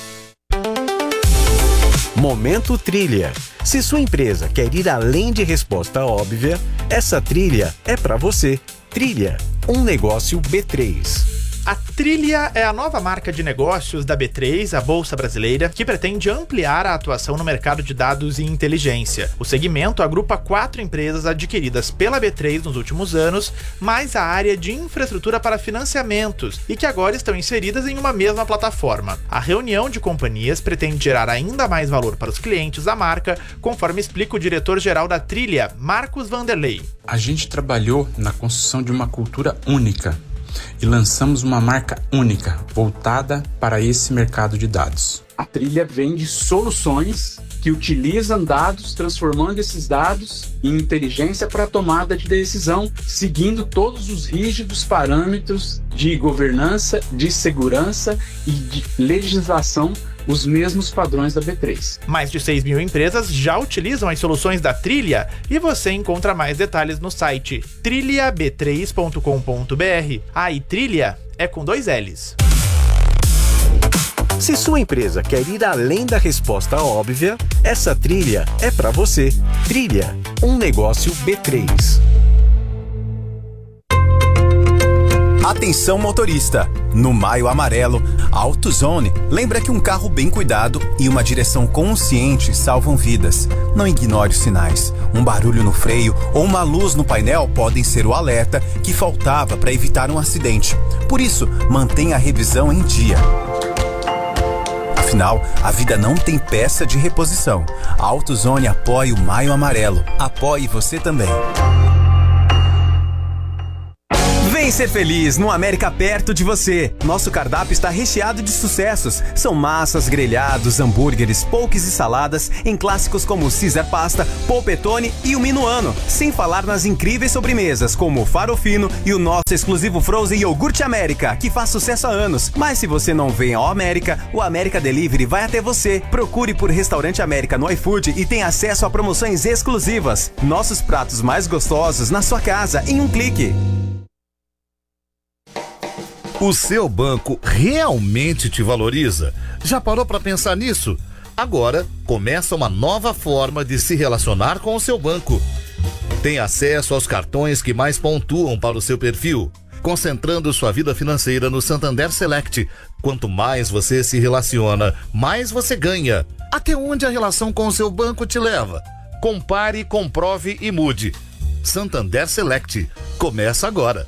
Momento Trilha. Se sua empresa quer ir além de resposta óbvia, essa trilha é para você. Trilha, um negócio B3. A Trilha é a nova marca de negócios da B3, a Bolsa Brasileira, que pretende ampliar a atuação no mercado de dados e inteligência. O segmento agrupa 4 empresas adquiridas pela B3 nos últimos anos, mais a área de infraestrutura para financiamentos e que agora estão inseridas em uma mesma plataforma. A reunião de companhias pretende gerar ainda mais valor para os clientes da marca, conforme explica o diretor-geral da Trilha, Marcos Vanderlei. A gente trabalhou na construção de uma cultura única e lançamos uma marca única, voltada para esse mercado de dados. A Trilha vende soluções que utilizam dados, transformando esses dados em inteligência para a tomada de decisão, seguindo todos os rígidos parâmetros de governança, de segurança e de legislação, os mesmos padrões da B3. Mais de 6 mil empresas já utilizam as soluções da Trilha e você encontra mais detalhes no site trilhab3.com.br. E Trilha é com 2 L's. Se sua empresa quer ir além da resposta óbvia, essa trilha é para você. Trilha, um negócio B3. Atenção motorista! No Maio Amarelo, a AutoZone lembra que um carro bem cuidado e uma direção consciente salvam vidas. Não ignore os sinais. Um barulho no freio ou uma luz no painel podem ser o alerta que faltava para evitar um acidente. Por isso, mantenha a revisão em dia. Afinal, a vida não tem peça de reposição. A AutoZone apoia o Maio Amarelo. Apoie você também. Vem ser feliz no América perto de você. Nosso cardápio está recheado de sucessos. São massas, grelhados, hambúrgueres, poques e saladas em clássicos como Caesar Pasta, Polpettone e o Minuano. Sem falar nas incríveis sobremesas como o Farofino e o nosso exclusivo Frozen Iogurte América, que faz sucesso há anos. Mas se você não vem ao América, o América Delivery vai até você. Procure por Restaurante América no iFood e tenha acesso a promoções exclusivas. Nossos pratos mais gostosos na sua casa em um clique. O seu banco realmente te valoriza? Já parou para pensar nisso? Agora começa uma nova forma de se relacionar com o seu banco. Tem acesso aos cartões que mais pontuam para o seu perfil, concentrando sua vida financeira no Santander Select. Quanto mais você se relaciona, mais você ganha. Até onde a relação com o seu banco te leva? Compare, comprove e mude. Santander Select. Começa agora.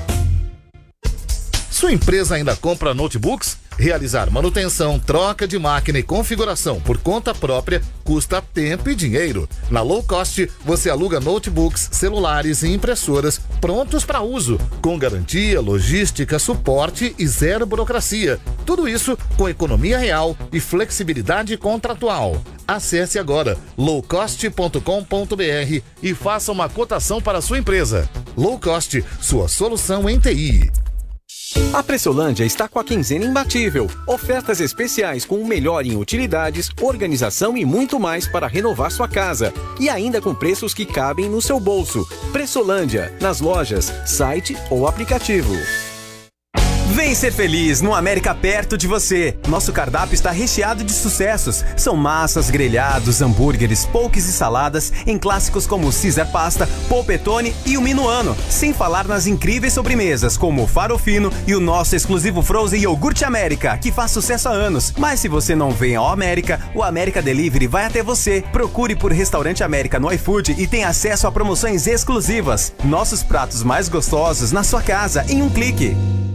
Sua empresa ainda compra notebooks? Realizar manutenção, troca de máquina e configuração por conta própria custa tempo e dinheiro. Na Low Cost, você aluga notebooks, celulares e impressoras prontos para uso, com garantia, logística, suporte e zero burocracia. Tudo isso com economia real e flexibilidade contratual. Acesse agora lowcost.com.br e faça uma cotação para a sua empresa. Low Cost, sua solução em TI. A Pressolândia está com a quinzena imbatível. Ofertas especiais com o melhor em utilidades, organização e muito mais para renovar sua casa. E ainda com preços que cabem no seu bolso. Pressolândia, nas lojas, site ou aplicativo. Vem ser feliz no América perto de você. Nosso cardápio está recheado de sucessos. São massas, grelhados, hambúrgueres, poques e saladas em clássicos como Caesar Pasta, Polpettone e o Minuano. Sem falar nas incríveis sobremesas como o Farofino e o nosso exclusivo Frozen Iogurte América, que faz sucesso há anos. Mas se você não vem ao América, o América Delivery vai até você. Procure por Restaurante América no iFood e tenha acesso a promoções exclusivas. Nossos pratos mais gostosos na sua casa em um clique.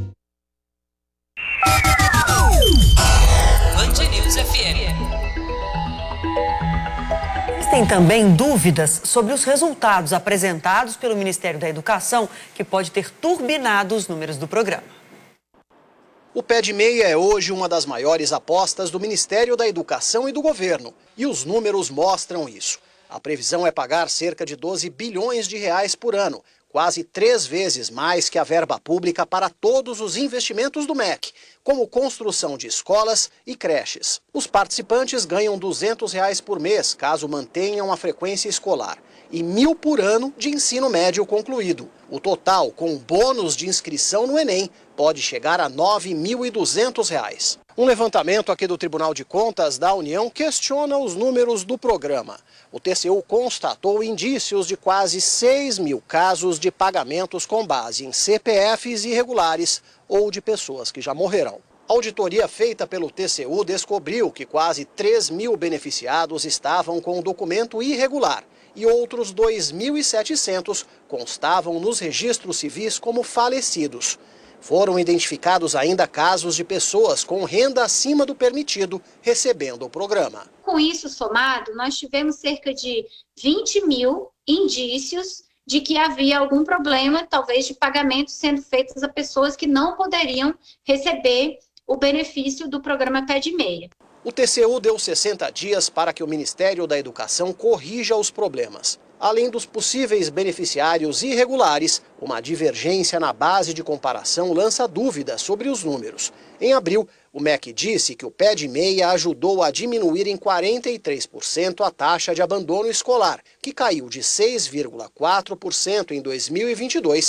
Band News FM. Existem também dúvidas sobre os resultados apresentados pelo Ministério da Educação, que pode ter turbinado os números do programa. O pé de meia é hoje uma das maiores apostas do Ministério da Educação e do governo. E os números mostram isso. A previsão é pagar cerca de 12 bilhões de reais por ano, quase 3 vezes mais que a verba pública para todos os investimentos do MEC, como construção de escolas e creches. Os participantes ganham R$ 200 por mês, caso mantenham a frequência escolar, e R$ 1.000 por ano de ensino médio concluído. O total, com bônus de inscrição no Enem, pode chegar a R$ 9.200. Um levantamento aqui do Tribunal de Contas da União questiona os números do programa. O TCU constatou indícios de quase 6.000 casos de pagamentos com base em CPFs irregulares ou de pessoas que já morreram. A auditoria feita pelo TCU descobriu que quase 3.000 beneficiados estavam com documento irregular e outros 2.700 constavam nos registros civis como falecidos. Foram identificados ainda casos de pessoas com renda acima do permitido recebendo o programa. Com isso somado, nós tivemos cerca de 20.000 indícios de que havia algum problema, talvez de pagamentos sendo feitos a pessoas que não poderiam receber o benefício do programa Pé de Meia. O TCU deu 60 dias para que o Ministério da Educação corrija os problemas. Além dos possíveis beneficiários irregulares, uma divergência na base de comparação lança dúvidas sobre os números. Em abril, o MEC disse que o Pé de Meia ajudou a diminuir em 43% a taxa de abandono escolar, que caiu de 6,4% em 2022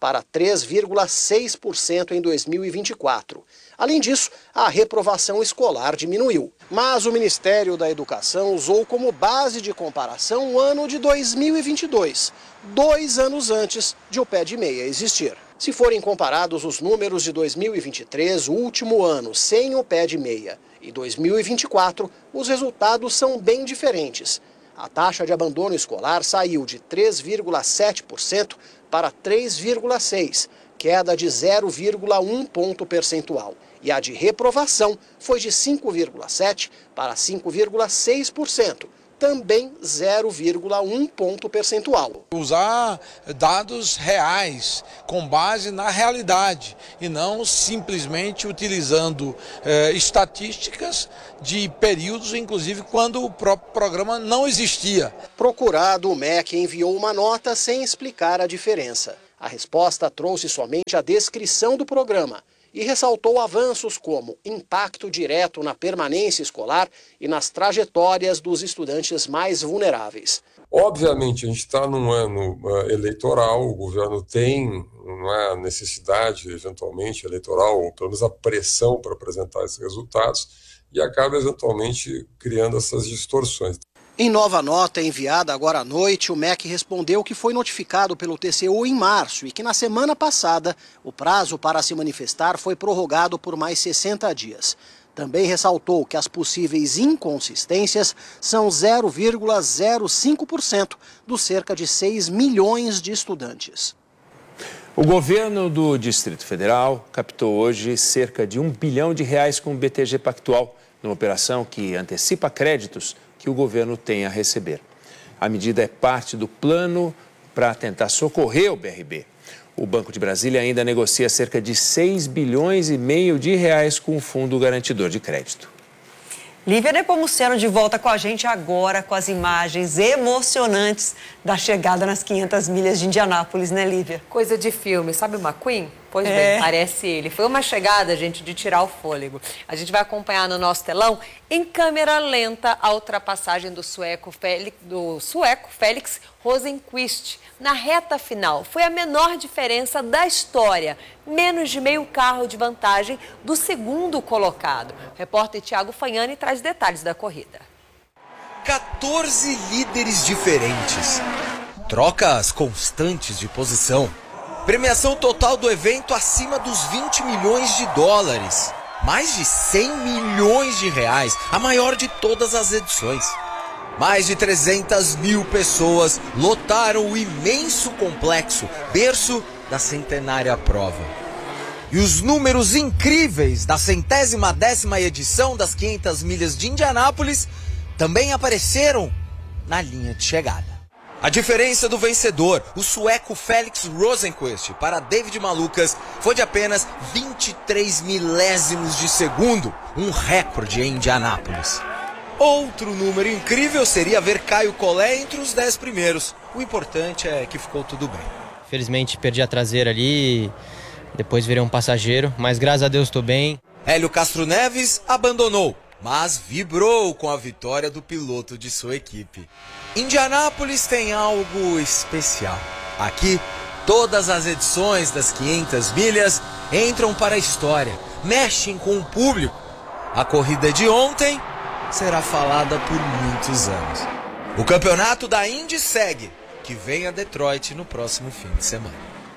para 3,6% em 2024. Além disso, a reprovação escolar diminuiu. Mas o Ministério da Educação usou como base de comparação o ano de 2022, 2 anos antes de o pé de meia existir. Se forem comparados os números de 2023, o último ano sem o pé de meia, e 2024, os resultados são bem diferentes. A taxa de abandono escolar saiu de 3,7% para 3,6%, queda de 0,1 ponto percentual. E a de reprovação foi de 5,7% para 5,6%, também 0,1 ponto percentual. Usar dados reais, com base na realidade, e não simplesmente utilizando estatísticas de períodos, inclusive quando o próprio programa não existia. Procurado, o MEC enviou uma nota sem explicar a diferença. A resposta trouxe somente a descrição do programa e ressaltou avanços como impacto direto na permanência escolar e nas trajetórias dos estudantes mais vulneráveis. Obviamente, a gente está num ano eleitoral, o governo tem a necessidade, eventualmente, eleitoral, ou pelo menos a pressão para apresentar esses resultados, e acaba, eventualmente, criando essas distorções. Em nova nota enviada agora à noite, o MEC respondeu que foi notificado pelo TCU em março e que na semana passada o prazo para se manifestar foi prorrogado por mais 60 dias. Também ressaltou que as possíveis inconsistências são 0,05% dos cerca de 6 milhões de estudantes. O governo do Distrito Federal captou hoje cerca de R$1 bilhão com o BTG Pactual, numa operação que antecipa créditos que o governo tem a receber. A medida é parte do plano para tentar socorrer o BRB. O Banco de Brasília ainda negocia cerca de R$6,5 bilhões com o Fundo Garantidor de Crédito. Lívia Nepomuceno de volta com a gente agora com as imagens emocionantes da chegada nas 500 milhas de Indianápolis, né, Lívia? Coisa de filme. Sabe o McQueen? Pois bem, parece ele. Foi uma chegada, gente, de tirar o fôlego. A gente vai acompanhar no nosso telão, em câmera lenta, a ultrapassagem do sueco Felix Rosenqvist na reta final. Foi a menor diferença da história, menos de meio carro de vantagem do segundo colocado. O repórter Thiago Fagnani traz detalhes da corrida. 14 líderes diferentes, trocas constantes de posição. Premiação total do evento acima dos $20 milhões. Mais de R$100 milhões, a maior de todas as edições. Mais de 300 mil pessoas lotaram o imenso complexo, berço da centenária prova. E os números incríveis da 110ª edição das 500 milhas de Indianápolis também apareceram na linha de chegada. A diferença do vencedor, o sueco Felix Rosenqvist, para David Malukas, foi de apenas 23 milésimos de segundo, um recorde em Indianápolis. Outro número incrível seria ver Caio Collet entre os 10 primeiros. O importante é que ficou tudo bem. Felizmente perdi a traseira ali, depois virei um passageiro, mas graças a Deus estou bem. Hélio Castro Neves abandonou, mas vibrou com a vitória do piloto de sua equipe. Indianápolis tem algo especial. Aqui, todas as edições das 500 milhas entram para a história, mexem com o público. A corrida de ontem será falada por muitos anos. O campeonato da Indy segue, que vem a Detroit no próximo fim de semana.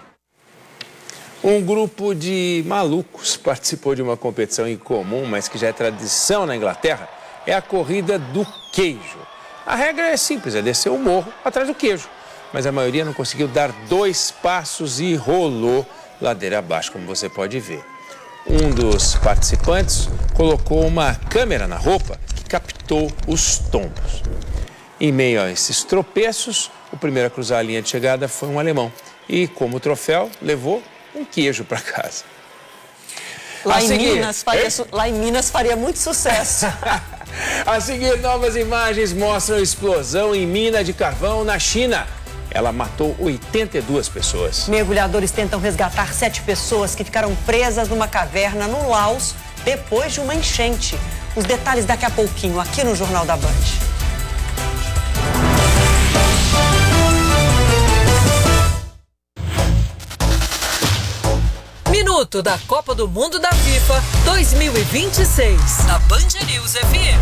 Um grupo de malucos participou de uma competição incomum, mas que já é tradição na Inglaterra, é a corrida do queijo. A regra é simples, é descer o morro atrás do queijo, mas a maioria não conseguiu dar 2 passos e rolou ladeira abaixo, como você pode ver. Um dos participantes colocou uma câmera na roupa que captou os tombos. Em meio a esses tropeços, o primeiro a cruzar a linha de chegada foi um alemão e, como troféu, levou um queijo para casa. Lá em Minas faria muito sucesso. A seguir, novas imagens mostram a explosão em mina de carvão na China. Ela matou 82 pessoas. Mergulhadores tentam resgatar 7 pessoas que ficaram presas numa caverna no Laos depois de uma enchente. Os detalhes daqui a pouquinho, aqui no Jornal da Band. Minuto da Copa do Mundo da FIFA 2026. Na Band News FM.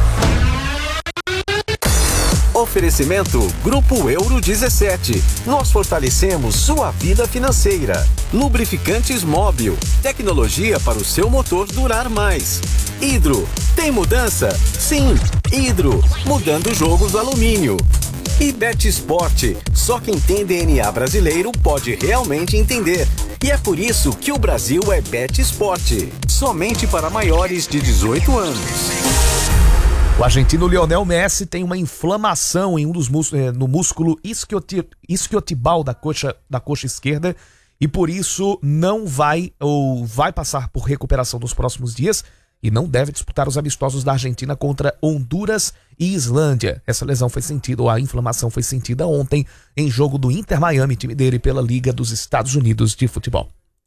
Oferecimento Grupo Euro 17. Nós fortalecemos sua vida financeira. Lubrificantes Móbil. Tecnologia para o seu motor durar mais. Hidro. Tem mudança? Sim. Hidro. Mudando o jogo do alumínio. E Bet Sport. Só quem tem DNA brasileiro pode realmente entender. E é por isso que o Brasil é Bet Sport. Somente para maiores de 18 anos. O argentino Lionel Messi tem uma inflamação em no músculo isquiotibal da coxa esquerda e por isso não vai passar por recuperação nos próximos dias e não deve disputar os amistosos da Argentina contra Honduras e Islândia. Essa lesão foi sentida, a inflamação foi sentida ontem em jogo do Inter Miami, time dele pela Liga dos Estados Unidos de Futebol.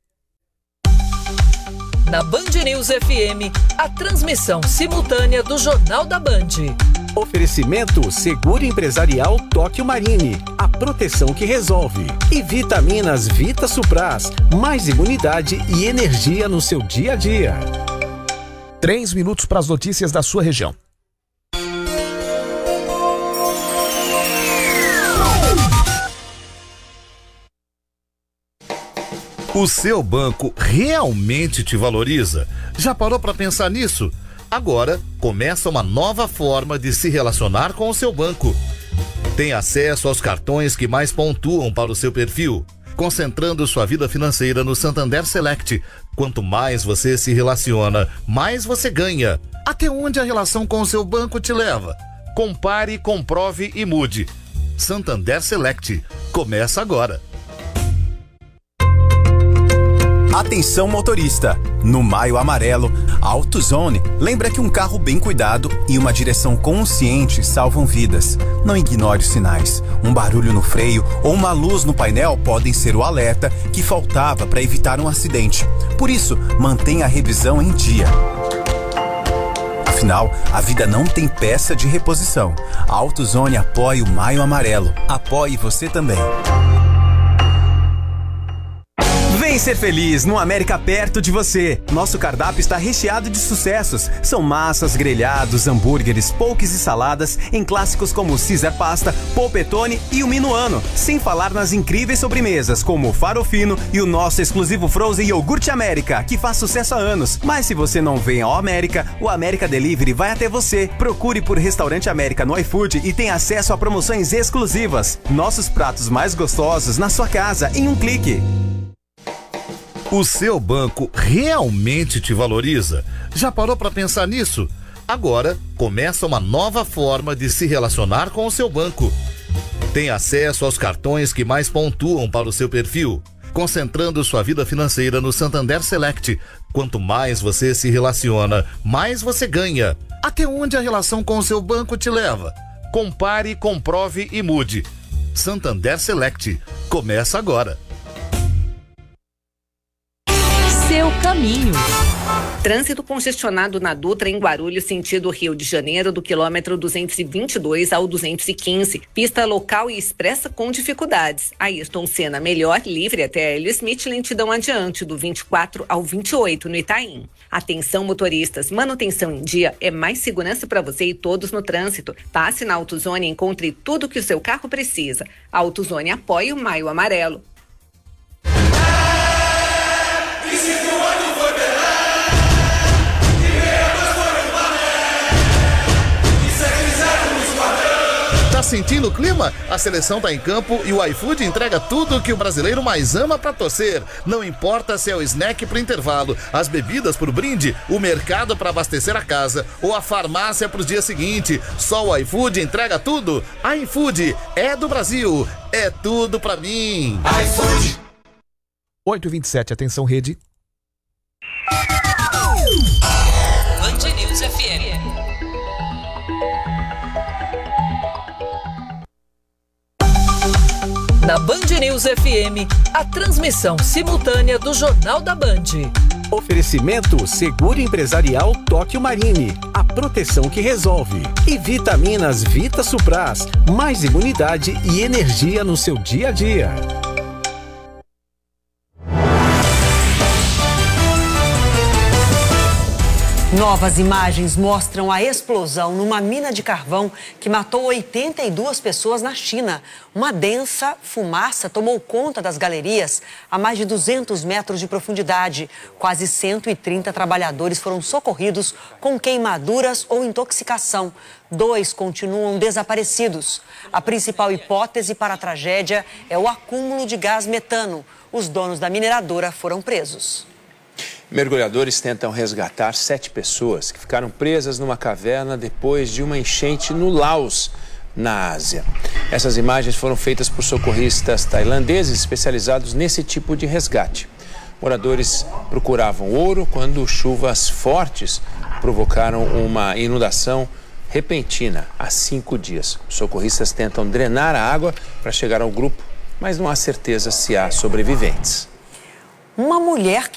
Na Band News FM, a transmissão simultânea do Jornal da Band. Oferecimento Seguro Empresarial Tóquio Marine, a proteção que resolve. E Vitaminas Vita Supras, mais imunidade e energia no seu dia a dia. 3 minutos para as notícias da sua região. O seu banco realmente te valoriza? Já parou para pensar nisso? Agora começa uma nova forma de se relacionar com o seu banco. Tem acesso aos cartões que mais pontuam para o seu perfil, concentrando sua vida financeira no Santander Select. Quanto mais você se relaciona, mais você ganha. Até onde a relação com o seu banco te leva? Compare, comprove e mude. Santander Select. Começa agora. Atenção motorista, no Maio Amarelo, a AutoZone lembra que um carro bem cuidado e uma direção consciente salvam vidas. Não ignore os sinais. Um barulho no freio ou uma luz no painel podem ser o alerta que faltava para evitar um acidente. Por isso, mantenha a revisão em dia. Afinal, a vida não tem peça de reposição. A AutoZone apoia o Maio Amarelo. Apoie você também. Vem ser feliz no América perto de você. Nosso cardápio está recheado de sucessos. São massas, grelhados, hambúrgueres, poques e saladas em clássicos como o Caesar Pasta, Polpettone e o Minuano. Sem falar nas incríveis sobremesas como o Farofino e o nosso exclusivo Frozen Iogurte América, que faz sucesso há anos. Mas se você não vem ao América, o América Delivery vai até você. Procure por Restaurante América no iFood e tenha acesso a promoções exclusivas. Nossos pratos mais gostosos na sua casa em um clique. O seu banco realmente te valoriza? Já parou para pensar nisso? Agora começa uma nova forma de se relacionar com o seu banco. Tem acesso aos cartões que mais pontuam para o seu perfil, concentrando sua vida financeira no Santander Select. Quanto mais você se relaciona, mais você ganha. Até onde a relação com o seu banco te leva? Compare, comprove e mude. Santander Select. Começa agora. Seu caminho. Trânsito congestionado na Dutra em Guarulhos, sentido Rio de Janeiro, do quilômetro 222 ao 215. Pista local e expressa com dificuldades. Ayrton Senna melhor, livre até L. Smith, lentidão adiante, do 24 ao 28 no Itaim. Atenção motoristas, manutenção em dia é mais segurança para você e todos no trânsito. Passe na AutoZone e encontre tudo que o seu carro precisa. A AutoZone apoia o Maio Amarelo. Tá sentindo o clima? A seleção tá em campo e o iFood entrega tudo o que o brasileiro mais ama pra torcer. Não importa se é o snack pro intervalo, as bebidas pro brinde, o mercado pra abastecer a casa ou a farmácia pro dia seguinte. Só o iFood entrega tudo. iFood é do Brasil, é tudo pra mim. iFood. 8h27, atenção rede. Band News FM. Na Band News FM, a transmissão simultânea do Jornal da Band. Oferecimento Seguro Empresarial Tóquio Marine, a proteção que resolve. E Vitaminas Vita Supras, mais imunidade e energia no seu dia a dia. Novas imagens mostram a explosão numa mina de carvão que matou 82 pessoas na China. Uma densa fumaça tomou conta das galerias a mais de 200 metros de profundidade. Quase 130 trabalhadores foram socorridos com queimaduras ou intoxicação. 2 continuam desaparecidos. A principal hipótese para a tragédia é o acúmulo de gás metano. Os donos da mineradora foram presos. Mergulhadores tentam resgatar 7 pessoas que ficaram presas numa caverna depois de uma enchente no Laos, na Ásia. Essas imagens foram feitas por socorristas tailandeses especializados nesse tipo de resgate. Moradores procuravam ouro quando chuvas fortes provocaram uma inundação repentina há 5 dias. Os socorristas tentam drenar a água para chegar ao grupo, mas não há certeza se há sobreviventes. Uma mulher